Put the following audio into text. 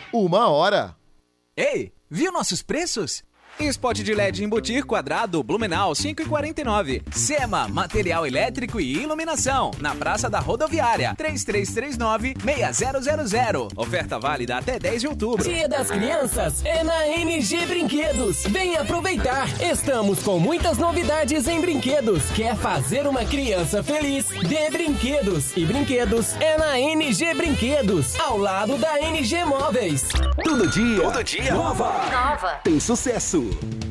1h. Ei, viu nossos preços? Spot de LED embutir quadrado Blumenau 5,49. Sema, material elétrico e iluminação, na Praça da Rodoviária 3339-6000. Oferta válida até 10 de outubro. Dia das Crianças é na NG Brinquedos. Vem aproveitar. Estamos com muitas novidades em brinquedos. Quer fazer uma criança feliz? Dê brinquedos. E brinquedos é na NG Brinquedos, ao lado da NG Móveis. Todo dia. Nova. Tem sucesso.